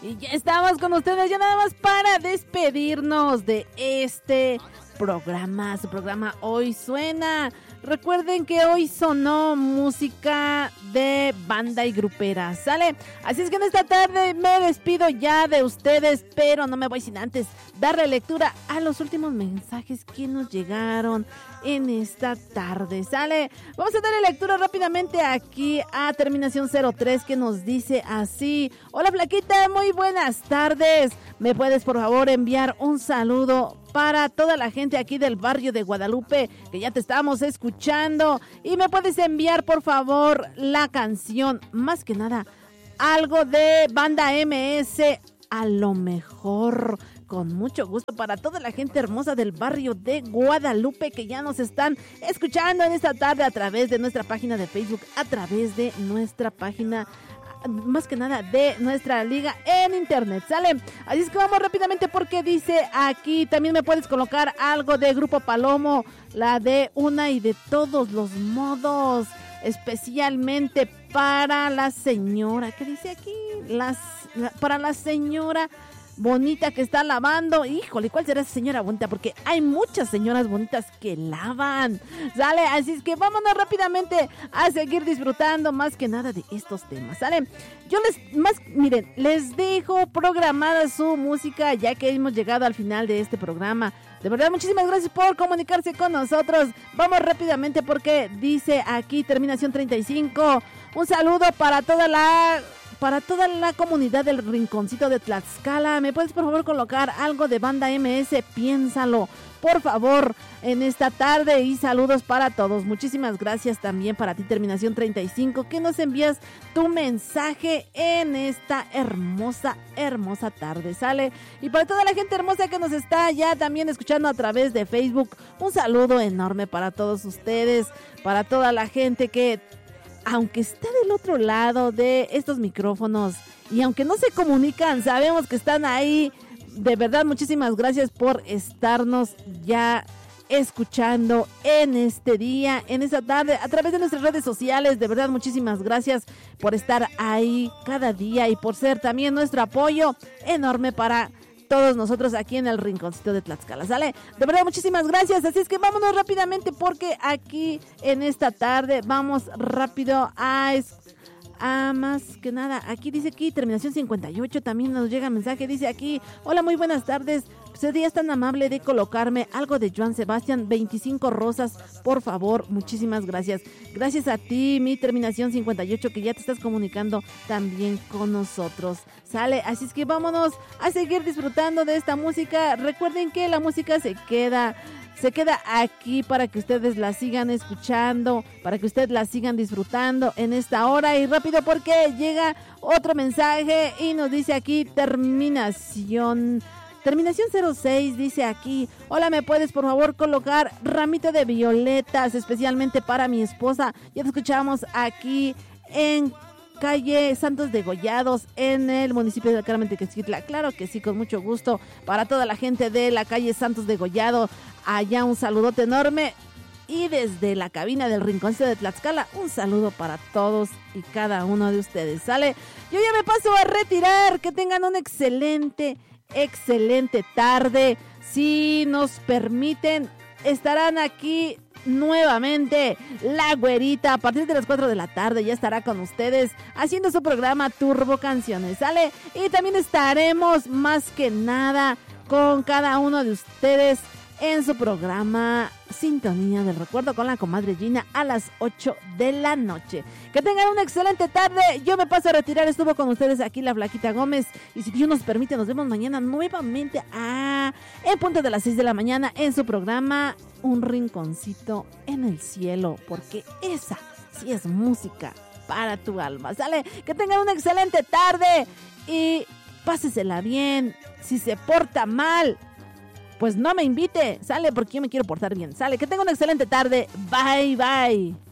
Y ya estamos con ustedes, ya nada más para despedirnos de este programa, su programa Hoy Suena. Recuerden que hoy sonó música de banda y grupera, ¿sale? Así es que en esta tarde me despido ya de ustedes, pero no me voy sin antes darle lectura a los últimos mensajes que nos llegaron en esta tarde, ¿sale? Vamos a darle lectura rápidamente aquí a terminación 03 que nos dice así: hola Flaquita, muy buenas tardes. ¿Me puedes por favor enviar un saludo para toda la gente aquí del barrio de Guadalupe, que ya te estamos escuchando? Y me puedes enviar por favor la canción, más que nada, algo de Banda MS, a lo mejor. Con mucho gusto para toda la gente hermosa del barrio de Guadalupe que ya nos están escuchando en esta tarde a través de nuestra página de Facebook, a través de nuestra página, más que nada de nuestra liga en internet, ¿sale? Así es que vamos rápidamente porque dice aquí, también me puedes colocar algo de Grupo Palomo, la de Una y de Todos los Modos, especialmente para la señora, ¿qué dice aquí? Para la señora bonita que está lavando. Híjole, ¿cuál será esa señora bonita? Porque hay muchas señoras bonitas que lavan, ¿sale? Así es que vámonos rápidamente a seguir disfrutando más que nada de estos temas, ¿sale? Les dejo programada su música ya que hemos llegado al final de este programa. De verdad, muchísimas gracias por comunicarse con nosotros. Vamos rápidamente porque dice aquí terminación 35. Un saludo para toda la comunidad del Rinconcito de Tlaxcala. ¿Me puedes por favor colocar algo de Banda MS? Piénsalo, por favor, en esta tarde. Y saludos para todos. Muchísimas gracias también para ti, terminación 35, que nos envías tu mensaje en esta hermosa tarde, ¿sale? Y para toda la gente hermosa que nos está ya también escuchando a través de Facebook, un saludo enorme para todos ustedes, para toda la gente que, aunque está del otro lado de estos micrófonos y aunque no se comunican, sabemos que están ahí. De verdad, muchísimas gracias por estarnos ya escuchando en este día, en esta tarde, a través de nuestras redes sociales. De verdad, muchísimas gracias por estar ahí cada día y por ser también nuestro apoyo enorme para todos nosotros aquí en el Rinconcito de Tlaxcala, ¿sale? De verdad, muchísimas gracias. Así es que vámonos rápidamente porque aquí en esta tarde vamos rápido a más que nada, aquí dice aquí, terminación 58, también nos llega mensaje, dice aquí: hola, muy buenas tardes, serías tan amable de colocarme algo de Joan Sebastián, 25 rosas, por favor, muchísimas gracias. Gracias a ti, mi terminación 58, que ya te estás comunicando también con nosotros, ¿sale? Así es que vámonos a seguir disfrutando de esta música. Recuerden que la música se queda aquí para que ustedes la sigan escuchando, para que ustedes la sigan disfrutando en esta hora. Y rápido porque llega otro mensaje y nos dice aquí terminación 06, dice aquí: hola, ¿me puedes por favor colocar ramito de violetas especialmente para mi esposa? Ya te escuchamos aquí en calle Santos Degollados en el municipio de Carmen de Tequesquitla. Claro que sí, con mucho gusto para toda la gente de la calle Santos Degollado. Allá un saludote enorme. Y desde la cabina del Rinconcito de Tlaxcala, un saludo para todos y cada uno de ustedes, ¿sale? Yo ya me paso a retirar. Que tengan una excelente tarde. Si nos permiten, estarán aquí nuevamente la güerita a partir de las 4 de la tarde. Ya estará con ustedes haciendo su programa Turbo Canciones, ¿sale? Y también estaremos más que nada con cada uno de ustedes en su programa Sintonía del Recuerdo con la comadre Gina a las 8 de la noche. Que tengan una excelente tarde. Yo me paso a retirar. Estuvo con ustedes aquí la Flaquita Gómez. Y si Dios nos permite, nos vemos mañana nuevamente en punto de las 6 de la mañana en su programa Un Rinconcito en el Cielo. Porque esa sí es música para tu alma, ¿sale? Que tengan una excelente tarde y pásesela bien. Si se porta mal, pues no me invite, ¿sale? Porque yo me quiero portar bien, ¿sale? Que tenga una excelente tarde. Bye, bye.